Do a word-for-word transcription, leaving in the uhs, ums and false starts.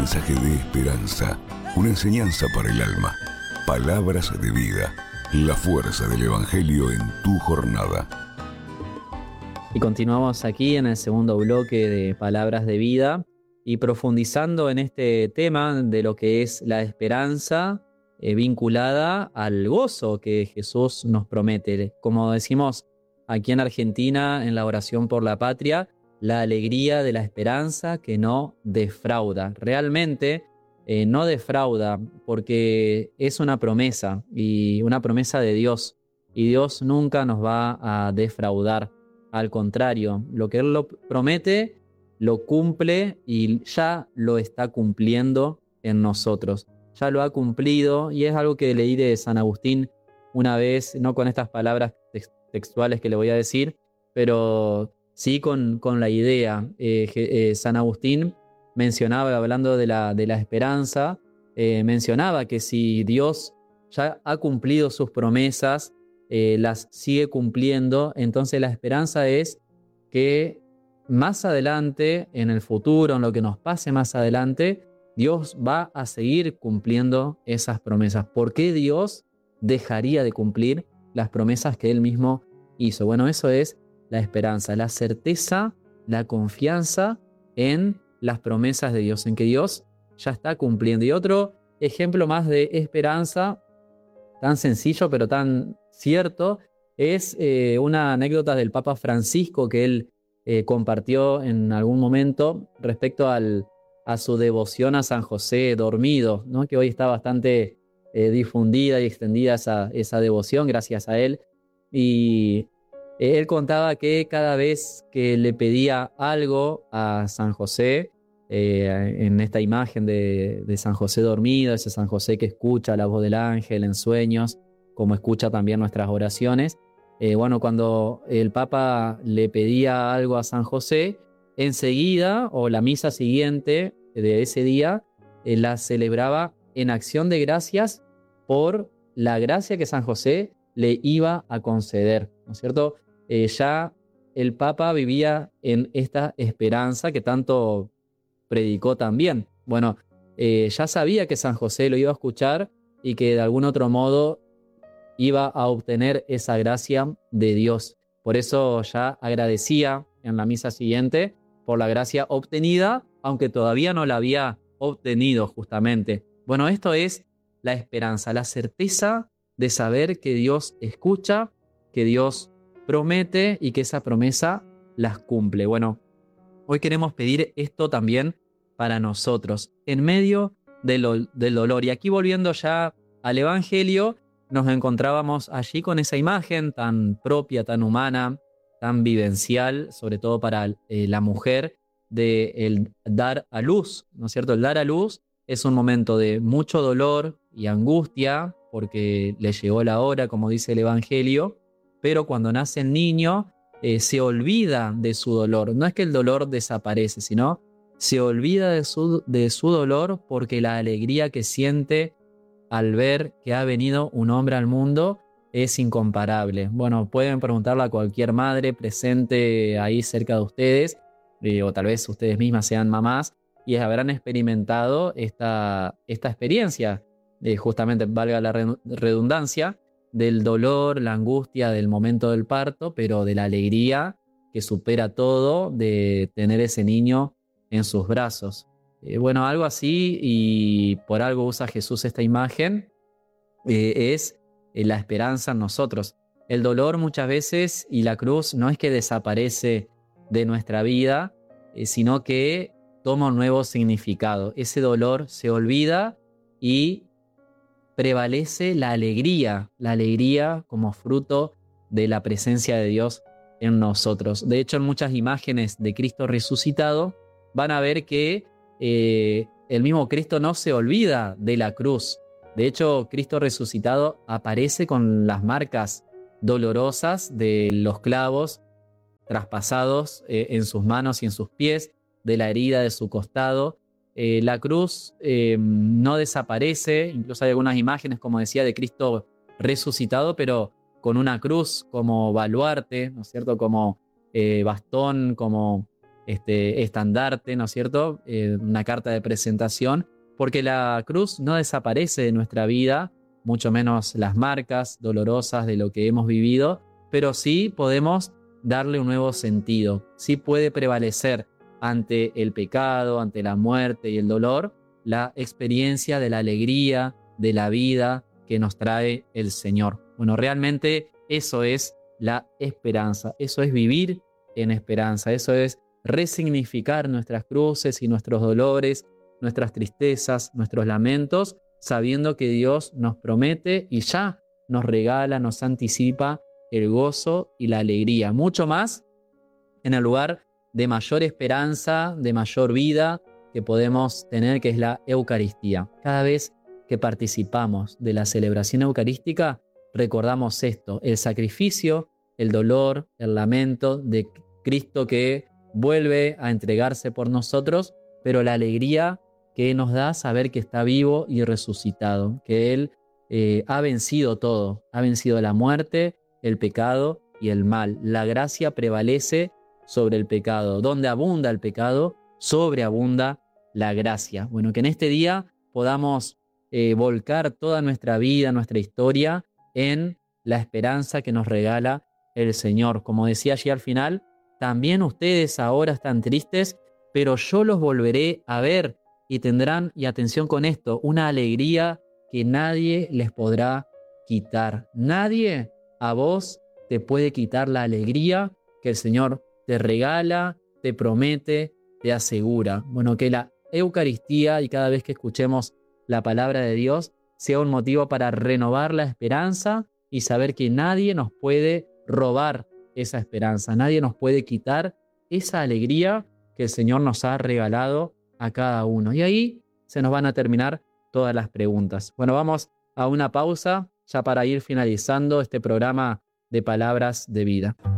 mensaje de esperanza, una enseñanza para el alma. Palabras de vida, la fuerza del Evangelio en tu jornada. Y continuamos aquí en el segundo bloque de Palabras de Vida y profundizando en este tema de lo que es la esperanza eh, vinculada al gozo que Jesús nos promete. Como decimos aquí en Argentina, en la oración por la patria, la alegría de la esperanza que no defrauda. Realmente eh, no defrauda porque es una promesa y una promesa de Dios. Y Dios nunca nos va a defraudar. Al contrario, lo que Él lo promete, lo cumple y ya lo está cumpliendo en nosotros. Ya lo ha cumplido y es algo que leí de San Agustín una vez, no con estas palabras textuales que le voy a decir, pero sí con, con la idea. Eh, eh, San Agustín mencionaba, hablando de la, de la esperanza, eh, mencionaba que si Dios ya ha cumplido sus promesas, eh, las sigue cumpliendo, entonces la esperanza es que más adelante, en el futuro, en lo que nos pase más adelante, Dios va a seguir cumpliendo esas promesas. ¿Por qué Dios dejaría de cumplir las promesas que Él mismo hizo? Bueno, eso es la esperanza, la certeza, la confianza en las promesas de Dios, en que Dios ya está cumpliendo. Y otro ejemplo más de esperanza, tan sencillo pero tan cierto, es eh, una anécdota del Papa Francisco que él eh, compartió en algún momento respecto al, a su devoción a San José dormido, ¿no? Que hoy está bastante eh, difundida y extendida esa, esa devoción gracias a él. Y él contaba que cada vez que le pedía algo a San José, eh, en esta imagen de, de San José dormido, ese San José que escucha la voz del ángel en sueños, como escucha también nuestras oraciones, eh, bueno, cuando el Papa le pedía algo a San José, enseguida, o la misa siguiente de ese día, eh, la celebraba en acción de gracias por la gracia que San José le iba a conceder, ¿no es cierto? Eh, ya el Papa vivía en esta esperanza que tanto predicó también. Bueno, eh, ya sabía que San José lo iba a escuchar y que de algún otro modo iba a obtener esa gracia de Dios. Por eso ya agradecía en la misa siguiente por la gracia obtenida, aunque todavía no la había obtenido justamente. Bueno, esto es la esperanza, la certeza de saber que Dios escucha, que Dios promete y que esa promesa las cumple. Bueno, hoy queremos pedir esto también para nosotros, en medio del, del dolor. Y aquí volviendo ya al Evangelio, nos encontrábamos allí con esa imagen tan propia, tan humana, tan vivencial, sobre todo para eh, la mujer, de el dar a luz, ¿no es cierto? El dar a luz es un momento de mucho dolor y angustia, porque le llegó la hora, como dice el Evangelio, pero cuando nace el niño, eh, se olvida de su dolor. No es que el dolor desaparece, sino se olvida de su, de su dolor porque la alegría que siente al ver que ha venido un hombre al mundo es incomparable. Bueno, pueden preguntarle a cualquier madre presente ahí cerca de ustedes, eh, o tal vez ustedes mismas sean mamás, y habrán experimentado esta, esta experiencia, eh, justamente, valga la redundancia, del dolor, la angustia del momento del parto, pero de la alegría que supera todo de tener ese niño en sus brazos. Eh, bueno, algo así, y por algo usa Jesús esta imagen, eh, es eh, la esperanza en nosotros. El dolor muchas veces y la cruz no es que desaparece de nuestra vida, eh, sino que toma un nuevo significado. Ese dolor se olvida y prevalece la alegría, la alegría como fruto de la presencia de Dios en nosotros. De hecho, en muchas imágenes de Cristo resucitado van a ver que eh, el mismo Cristo no se olvida de la cruz. De hecho, Cristo resucitado aparece con las marcas dolorosas de los clavos traspasados eh, en sus manos y en sus pies, de la herida de su costado. Eh, la cruz eh, no desaparece, incluso hay algunas imágenes, como decía, de Cristo resucitado, pero con una cruz como baluarte, ¿no es cierto? Como eh, bastón, como este estandarte, ¿no es cierto? Eh, una carta de presentación, porque la cruz no desaparece de nuestra vida, mucho menos las marcas dolorosas de lo que hemos vivido, pero sí podemos darle un nuevo sentido. Sí puede prevalecer ante el pecado, ante la muerte y el dolor, la experiencia de la alegría, de la vida que nos trae el Señor. Bueno, realmente eso es la esperanza, eso es vivir en esperanza, eso es resignificar nuestras cruces y nuestros dolores, nuestras tristezas, nuestros lamentos, sabiendo que Dios nos promete y ya nos regala, nos anticipa el gozo y la alegría, mucho más en el lugar de mayor esperanza, de mayor vida que podemos tener, que es la Eucaristía. Cada vez que participamos de la celebración eucarística, recordamos esto, el sacrificio, el dolor, el lamento de Cristo que vuelve a entregarse por nosotros, pero la alegría que nos da saber que está vivo y resucitado, que Él eh, ha vencido todo, ha vencido la muerte, el pecado y el mal. La gracia prevalece sobre el pecado. Donde abunda el pecado, sobreabunda la gracia. Bueno, que en este día podamos eh, volcar toda nuestra vida, nuestra historia en la esperanza que nos regala el Señor. Como decía allí al final, también ustedes ahora están tristes, pero yo los volveré a ver y tendrán, y atención con esto, una alegría que nadie les podrá quitar. Nadie a vos te puede quitar la alegría que el Señor te regala, te promete, te asegura. Bueno, que la Eucaristía y cada vez que escuchemos la palabra de Dios sea un motivo para renovar la esperanza y saber que nadie nos puede robar esa esperanza, nadie nos puede quitar esa alegría que el Señor nos ha regalado a cada uno. Y ahí se nos van a terminar todas las preguntas. Bueno, vamos a una pausa ya para ir finalizando este programa de Palabras de Vida.